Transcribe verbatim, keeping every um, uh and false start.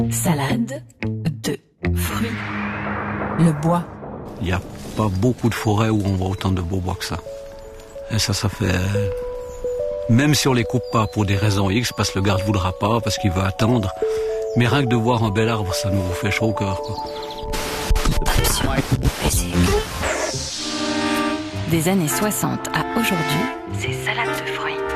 Salade de fruits. Le bois. Il n'y a pas beaucoup de forêts où on voit autant de beaux bois que ça. Et ça, ça fait... Même si on les coupe pas pour des raisons X, parce que le garde voudra pas, parce qu'il veut attendre, mais rien que de voir un bel arbre, ça nous fait chaud au cœur, quoi. Des années soixante à aujourd'hui, c'est Salade de fruits.